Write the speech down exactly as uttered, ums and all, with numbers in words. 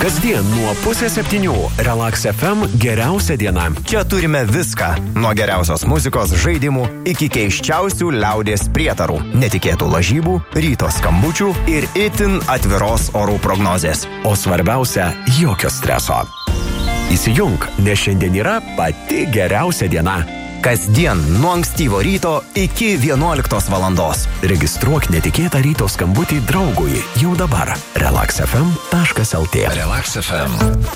Kasdien nuo pusės septynių Relax F M geriausia diena. Čia turime viską. Nuo geriausios muzikos, žaidimų iki keiščiausių liaudies prietarų, netikėtų lažybų, ryto skambučių ir itin atviros orų prognozės. O svarbiausia, jokio streso. Įsijunk, nes šiandien yra pati geriausia diena. Kasdien nuo ankstyvo ryto iki vienuoliktos valandos. Registruok netikėtą ryto skambutį draugui jau dabar. relax f m taškas l t. Relax F M.